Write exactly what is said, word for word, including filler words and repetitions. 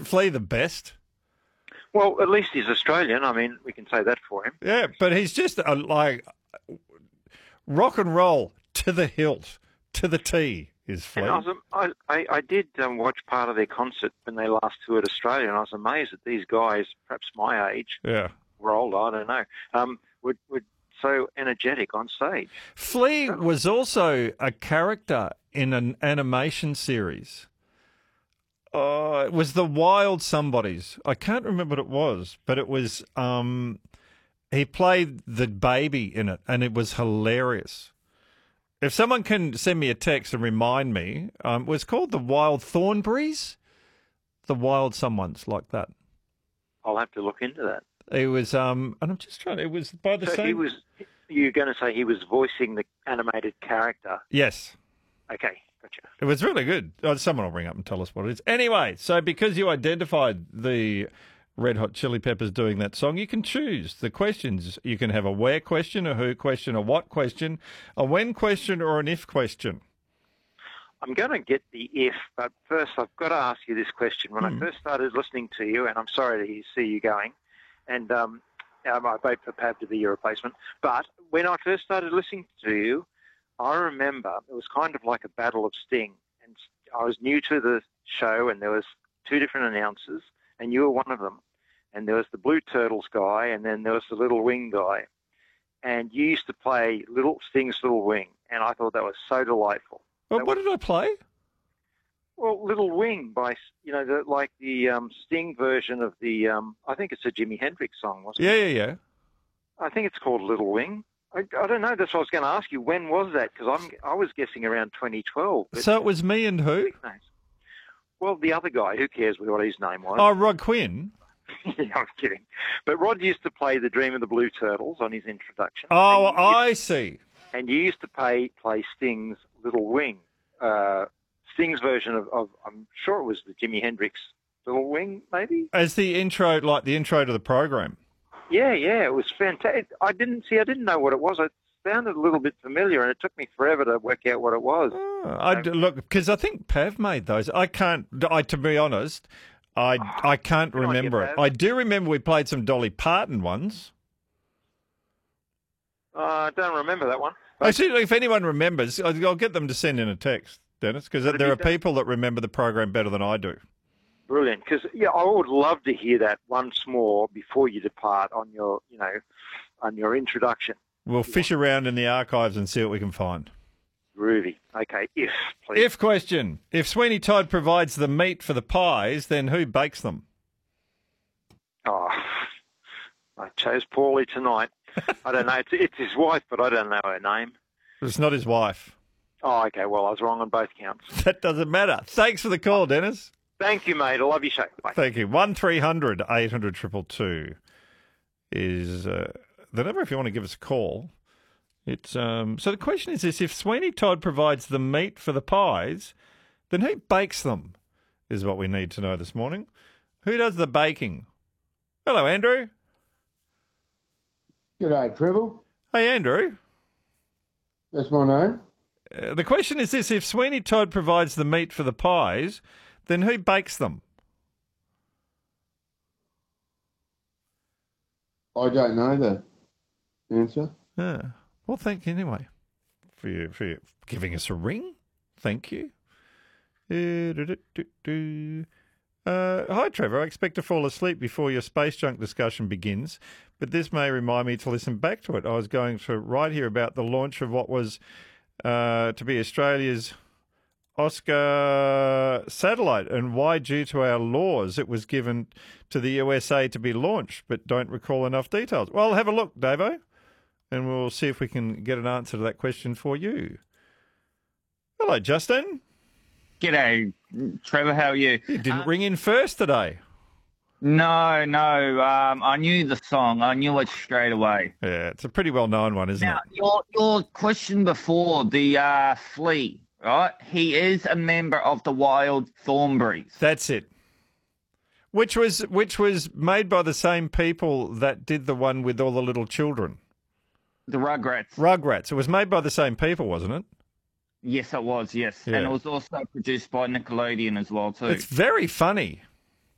Isn't Flea the best? Well, at least he's Australian. I mean, we can say that for him. Yeah, but he's just a, like rock and roll to the hilt, to the T is Flea. And I, was, I, I, I did um, watch part of their concert when they last toured Australia, and I was amazed that these guys, perhaps my age, yeah, or older, I don't know, um, would, would so energetic on stage. Flea was also a character in an animation series. Oh, it was the Wild Somebodies. I can't remember what it was, but it was. Um, he played the baby in it, and it was hilarious. If someone can send me a text and remind me, um, it was called the Wild Thornberrys, the Wild Someones like that. I'll have to look into that. It was, um, and I'm just trying. It was by the so same. He was. You're going to say he was voicing the animated character? Yes. Okay. Gotcha. It was really good. Oh, someone will ring up and tell us what it is. Anyway, so because you identified the Red Hot Chili Peppers doing that song, you can choose the questions. You can have a where question, a who question, a what question, a when question, or an if question. I'm going to get the if, but first I've got to ask you this question. When Hmm. I first started listening to you, and I'm sorry to see you going, and um, I vote for Pav to be your replacement, but when I first started listening to you, I remember it was kind of like a battle of Sting, and I was new to the show, and there was two different announcers, and you were one of them, and there was the Blue Turtles guy, and then there was the Little Wing guy, and you used to play Little Sting's Little Wing, and I thought that was so delightful. Well, that what was, did I play? Well, Little Wing by, you know, the, like the um, Sting version of the, um, I think it's a Jimi Hendrix song, wasn't Yeah, it? yeah, yeah. I think it's called Little Wing. I, I don't know. That's what I was going to ask you. When was that? Because I'm I was guessing around twenty twelve. So it was me and who? Well, the other guy. Who cares what his name was? Oh, Rod Quinn. Yeah, I'm kidding. But Rod used to play The Dream of the Blue Turtles on his introduction. Oh, and you, I see. And you used to play play Sting's Little Wing. Uh, Sting's version of, of, I'm sure it was the Jimi Hendrix Little Wing, maybe? As the intro, like the intro to the program. Yeah, yeah, it was fantastic. I didn't see, I didn't know what it was. It sounded a little bit familiar, and it took me forever to work out what it was. Oh, I d- look, because I think Pav made those. I can't, I, to be honest, I, Oh, I can't good remember idea, it. Pav. I do remember we played some Dolly Parton ones. Uh, I don't remember that one. Actually, if anyone remembers, I'll I'll get them to send in a text, Dennis, because But there if are you don't- people that remember the program better than I do. Brilliant, because yeah, I would love to hear that once more before you depart on your, you know, on your introduction. We'll fish around in the archives and see what we can find. Groovy. Okay, if please. If question: If Sweeney Todd provides the meat for the pies, then who bakes them? Oh, I chose poorly tonight. I don't know. It's, it's his wife, but I don't know her name. It's not his wife. Oh, okay. Well, I was wrong on both counts. That doesn't matter. Thanks for the call, Dennis. Thank you, mate. I love your show. Bye. Thank you. One three hundred eight hundred two two two is uh, the number if you want to give us a call. It's um. So the question is this: if Sweeney Todd provides the meat for the pies, then who bakes them? Is what we need to know this morning. Who does the baking? Hello, Andrew. G'day, Trevor. Hey, Andrew. That's my name. Uh, the question is this: if Sweeney Todd provides the meat for the pies, then who bakes them? I don't know the answer. Yeah. Well, thank you anyway for you for you giving us a ring. Thank you. Uh, hi, Trevor. I expect to fall asleep before your space junk discussion begins, but this may remind me to listen back to it. I was going to write here about the launch of what was uh, to be Australia's Oscar satellite and why, due to our laws, it was given to the U S A to be launched, but don't recall enough details. Well, have a look, Davo, and we'll see if we can get an answer to that question for you. Hello, Justin. G'day, Trevor. How are you? You didn't Uh, ring in first today. No, no. Um, I knew the song. I knew it straight away. Yeah, it's a pretty well-known one, isn't Now, it? your your question before the uh, flea, right? He is a member of the Wild Thornberrys. That's it. Which was which was made by the same people that did the one with all the little children. The Rugrats. Rugrats. It was made by the same people, wasn't it? Yes, it was. Yes, Yeah. and it was also produced by Nickelodeon as well too. It's very funny.